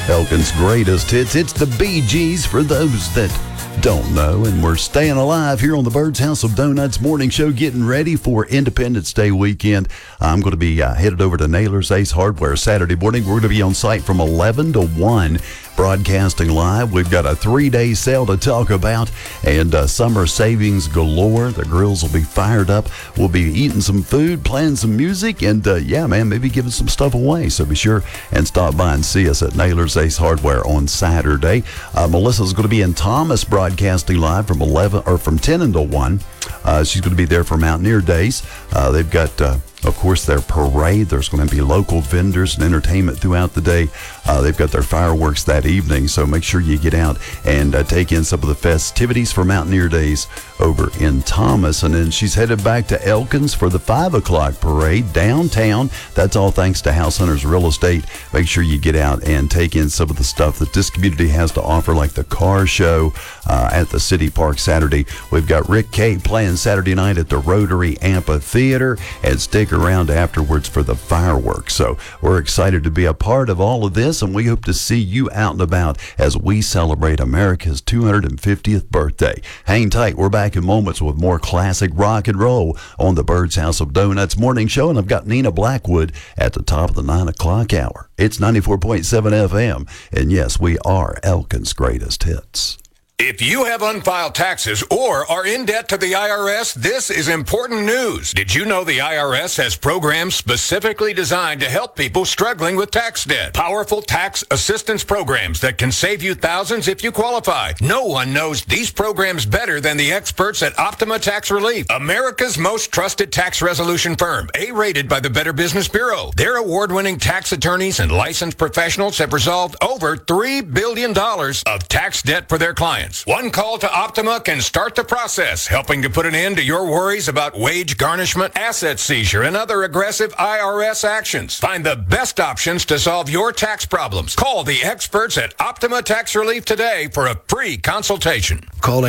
Elkin's greatest hits. It's the Bee Gees for those that don't know, and we're staying alive here on the Bird's House of Donuts morning show, getting ready for Independence Day weekend. I'm going to be headed over to Naylor's Ace Hardware Saturday morning. We're going to be on site from 11 to 1, broadcasting live. We've got a 3-day sale to talk about, and summer savings galore. The grills will be fired up. We'll be eating some food, playing some music, and maybe giving some stuff away. So be sure and stop by and see us at Naylor's Ace Hardware on Saturday. Melissa's going to be in Thomas, broadcasting live from 10 until 1. She's going to be there for Mountaineer Days. They've got, of course, their parade. There's going to be local vendors and entertainment throughout the day. They've got their fireworks that evening, so make sure you get out and take in some of the festivities for Mountaineer Days over in Thomas. And then she's headed back to Elkins for the 5 o'clock parade downtown. That's all thanks to House Hunters Real Estate. Make sure you get out and take in some of the stuff that this community has to offer, like the car show at the City Park Saturday. We've got Rick Kay playing Saturday night at the Rotary Amphitheater, and stick around afterwards for the fireworks. So we're excited to be a part of all of this, and we hope to see you out and about as we celebrate America's 250th birthday. Hang tight. We're back in moments with more classic rock and roll on the Bird's House of Donuts morning show, and I've got Nina Blackwood at the top of the 9 o'clock hour. It's 94.7 FM, and yes, we are Elkin's greatest hits. If you have unfiled taxes or are in debt to the IRS, this is important news. Did you know the IRS has programs specifically designed to help people struggling with tax debt? Powerful tax assistance programs that can save you thousands if you qualify. No one knows these programs better than the experts at Optima Tax Relief, America's most trusted tax resolution firm, A-rated by the Better Business Bureau. Their award-winning tax attorneys and licensed professionals have resolved over $3 billion of tax debt for their clients. One call to Optima can start the process, helping to put an end to your worries about wage garnishment, asset seizure, and other aggressive IRS actions. Find the best options to solve your tax problems. Call the experts at Optima Tax Relief today for a free consultation. Call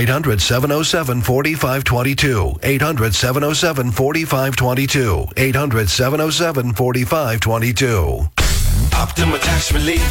800-707-4522. 800-707-4522. 800-707-4522. Optima Tax Relief.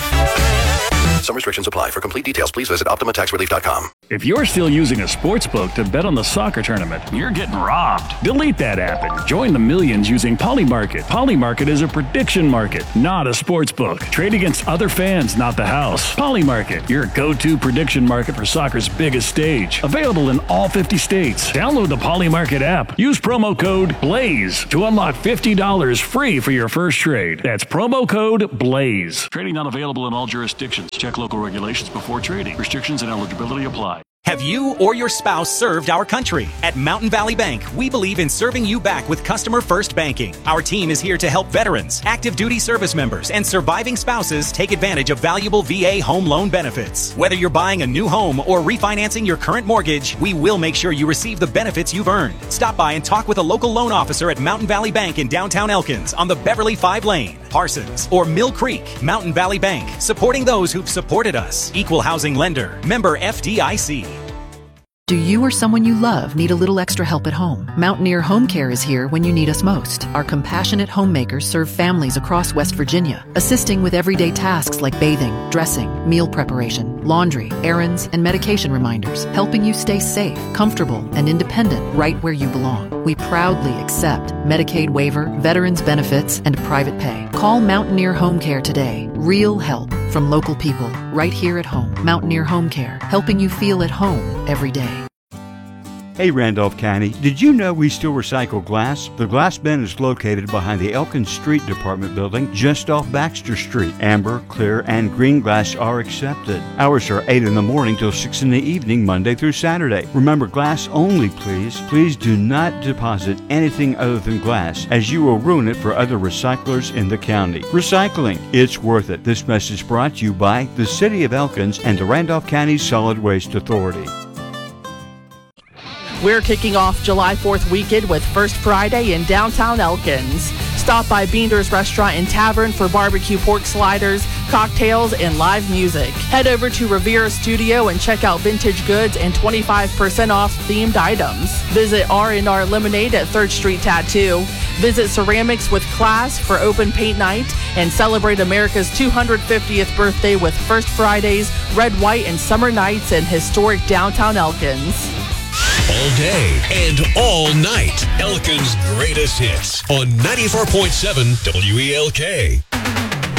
Some restrictions apply. For complete details, please visit OptimaTaxRelief.com. If you're still using a sports book to bet on the soccer tournament, you're getting robbed. Delete that app and join the millions using Polymarket. Polymarket is a prediction market, not a sports book. Trade against other fans, not the house. Polymarket, your go-to prediction market for soccer's biggest stage. Available in all 50 states. Download the Polymarket app. Use promo code BLAZE to unlock $50 free for your first trade. That's promo code BLAZE. Trading not available in all jurisdictions. Check local regulations before trading. Restrictions and eligibility apply. Have you or your spouse served our country? At Mountain Valley Bank, we believe in serving you back with customer first banking. Our team is here to help veterans, active duty service members, and surviving spouses take advantage of valuable VA home loan benefits. Whether you're buying a new home or refinancing your current mortgage, we will make sure you receive the benefits you've earned. Stop by and talk with a local loan officer at Mountain Valley Bank in downtown Elkins on the Beverly 5 Lane, Parsons, or Mill Creek. Mountain Valley Bank, supporting those who've supported us. Equal housing lender. Member FDIC. Do you or someone you love need a little extra help at home? Mountaineer Home Care is here when you need us most. Our compassionate homemakers serve families across West Virginia, assisting with everyday tasks like bathing, dressing, meal preparation, laundry, errands, and medication reminders, helping you stay safe, comfortable, and independent right where you belong. We proudly accept Medicaid waiver, veterans benefits, and private pay. Call Mountaineer Home Care today. Real help from local people right here at home. Mountaineer Home Care, helping you feel at home every day. Hey Randolph County, did you know we still recycle glass? The glass bin is located behind the Elkins Street Department building just off Baxter Street. Amber, clear, and green glass are accepted. Hours are 8 in the morning till 6 in the evening, Monday through Saturday. Remember, glass only, please. Please do not deposit anything other than glass, as you will ruin it for other recyclers in the county. Recycling, it's worth it. This message brought to you by the City of Elkins and the Randolph County Solid Waste Authority. We're kicking off July 4th weekend with First Friday in downtown Elkins. Stop by Beender's Restaurant and Tavern for barbecue pork sliders, cocktails, and live music. Head over to Rivera Studio and check out vintage goods and 25% off themed items. Visit R&R Lemonade at 3rd Street Tattoo. Visit Ceramics with Class for open paint night and celebrate America's 250th birthday with First Fridays, Red, White, and Summer Nights in historic downtown Elkins. All day and all night. Elkins' greatest hits on 94.7 WELK.